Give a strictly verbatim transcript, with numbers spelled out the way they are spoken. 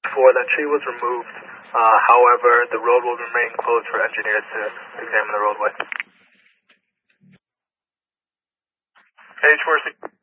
Four, that tree was removed. Uh, however, the road will remain closed for engineers to examine the roadway. H four six.